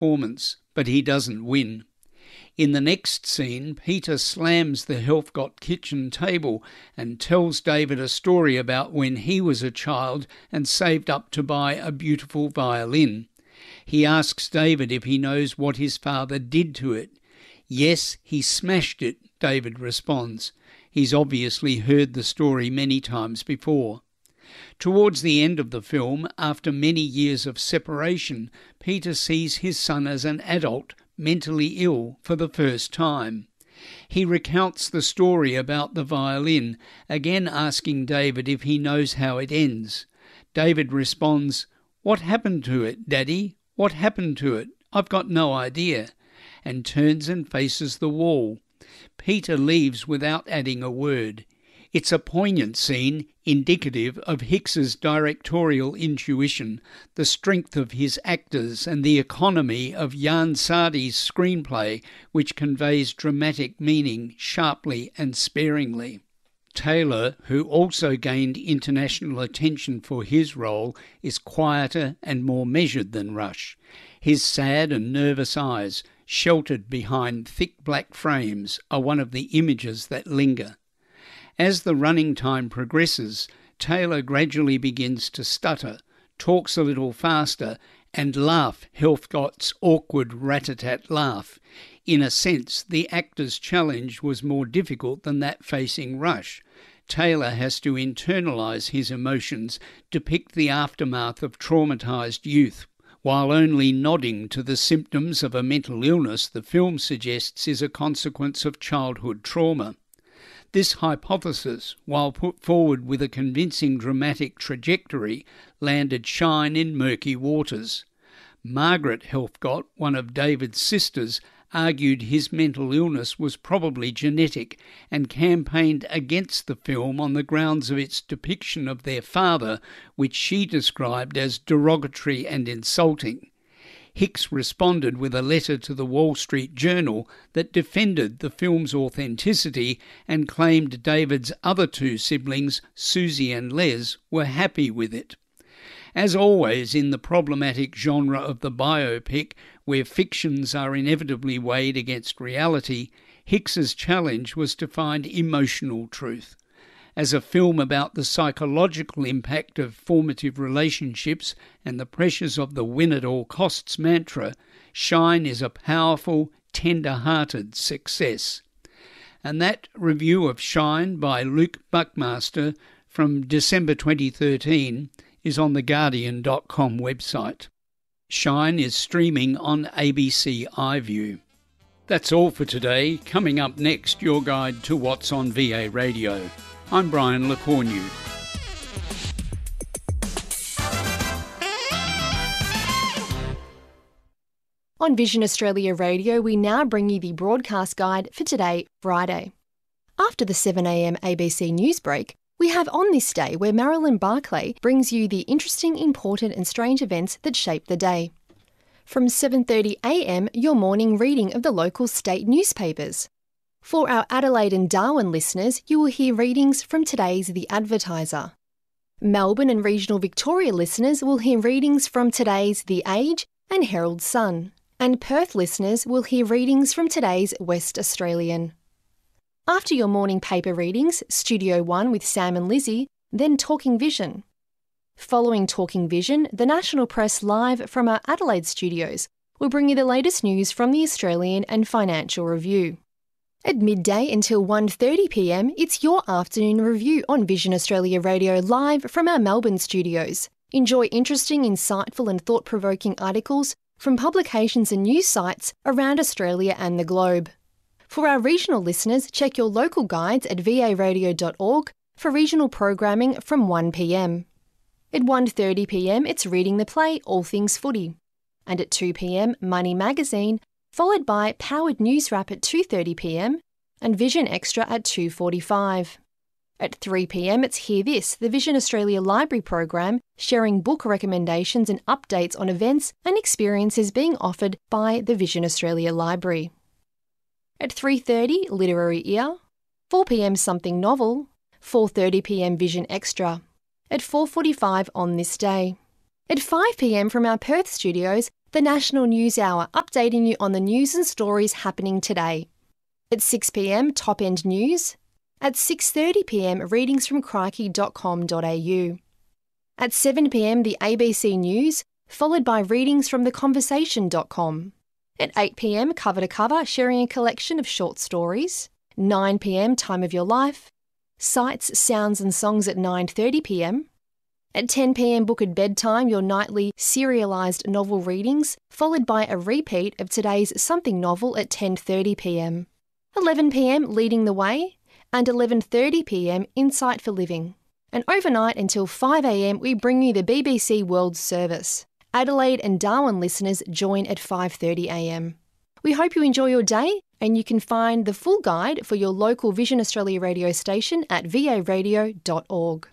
performance, but he doesn't win. In the next scene, Peter slams the Helfgott kitchen table and tells David a story about when he was a child and saved up to buy a beautiful violin. He asks David if he knows what his father did to it. "Yes, he smashed it," David responds. He's obviously heard the story many times before. Towards the end of the film, after many years of separation, Peter sees his son as an adult, mentally ill, for the first time. He recounts the story about the violin, again asking David if he knows how it ends. David responds, "What happened to it, Daddy? What happened to it? I've got no idea," and turns and faces the wall. Peter leaves without adding a word. It's a poignant scene, indicative of Hicks's directorial intuition, the strength of his actors and the economy of Jan Sardi's screenplay, which conveys dramatic meaning sharply and sparingly. Taylor, who also gained international attention for his role, is quieter and more measured than Rush. His sad and nervous eyes, sheltered behind thick black frames, are one of the images that linger. As the running time progresses, Taylor gradually begins to stutter, talks a little faster, and laugh Helfgott's awkward rat-a-tat laugh. In a sense, the actor's challenge was more difficult than that facing Rush. Taylor has to internalise his emotions, depict the aftermath of traumatised youth, while only nodding to the symptoms of a mental illness the film suggests is a consequence of childhood trauma. This hypothesis, while put forward with a convincing dramatic trajectory, landed Shine in murky waters. Margaret Helfgott, one of David's sisters, argued his mental illness was probably genetic and campaigned against the film on the grounds of its depiction of their father, which she described as derogatory and insulting. Hicks responded with a letter to the Wall Street Journal that defended the film's authenticity and claimed David's other two siblings, Susie and Les, were happy with it. As always in the problematic genre of the biopic, where fictions are inevitably weighed against reality, Hicks's challenge was to find emotional truth. As a film about the psychological impact of formative relationships and the pressures of the win-at-all-costs mantra, Shine is a powerful, tender-hearted success. And that review of Shine by Luke Buckmaster from December 2013 is on the Guardian.com website. Shine is streaming on ABC iView. That's all for today. Coming up next, your guide to what's on VA Radio. I'm Brian LeCornu. On Vision Australia Radio, we now bring you the broadcast guide for today, Friday. After the 7am ABC news break, we have On This Day, where Marilyn Barclay brings you the interesting, important and strange events that shape the day. From 7:30am, your morning reading of the local state newspapers. For our Adelaide and Darwin listeners, you will hear readings from today's The Advertiser. Melbourne and regional Victoria listeners will hear readings from today's The Age and Herald Sun. And Perth listeners will hear readings from today's West Australian. After your morning paper readings, Studio One with Sam and Lizzie, then Talking Vision. Following Talking Vision, the National Press live from our Adelaide studios will bring you the latest news from the Australian and Financial Review. At midday until 1:30pm, it's your afternoon review on Vision Australia Radio live from our Melbourne studios. Enjoy interesting, insightful and thought-provoking articles from publications and news sites around Australia and the globe. For our regional listeners, check your local guides at varadio.org for regional programming from 1pm. At 1:30pm, it's Reading the Play, All Things Footy. And at 2pm, Money Magazine, followed by Powered News Wrap at 2:30pm and Vision Extra at 2:45. At 3pm, it's Hear This, the Vision Australia Library program, sharing book recommendations and updates on events and experiences being offered by the Vision Australia Library. At 3:30, Literary Ear. 4pm, Something Novel. 4:30pm, Vision Extra. At 4:45, On This Day. At 5pm from our Perth studios, The National News Hour, updating you on the news and stories happening today. At 6 p.m, Top End News. At 6:30 p.m, readings from crikey.com.au. At 7 p.m, the ABC News, followed by readings from theconversation.com. At 8 p.m, Cover to Cover, sharing a collection of short stories. 9 p.m, Time of Your Life. Sights, Sounds and Songs at 9:30 p.m. At 10 p.m, Book at Bedtime, your nightly serialised novel readings, followed by a repeat of today's Something novel at 10:30 p.m. 11 p.m, Leading the Way, and 11:30 p.m, Insight for Living. And overnight until 5 a.m, we bring you the BBC World Service. Adelaide and Darwin listeners join at 5:30 a.m. We hope you enjoy your day, and you can find the full guide for your local Vision Australia radio station at varadio.org.